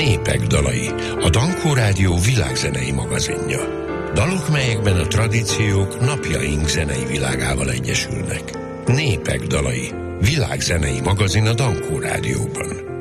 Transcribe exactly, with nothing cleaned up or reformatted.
Népek dalai, a Dankó Rádió világzenei magazinja. Dalok, melyekben a tradíciók napjaink zenei világával egyesülnek. Népek dalai, világzenei magazin a Dankó Rádióban.